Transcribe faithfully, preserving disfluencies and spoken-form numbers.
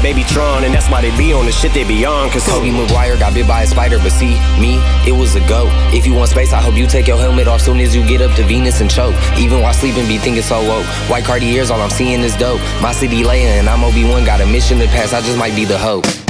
baby Tron, and that's why they be on the shit they be on. Cause Tobey Maguire got bit by a spider, but see, me, it was a go. If you want space, I hope you take your helmet off soon as you get up to Venus and choke. Even while sleeping, be thinking so woke. White Cartiers, all I'm seeing is dope. My city laying, and I'm Obi-Wan, got a mission to pass, I just might be the hope.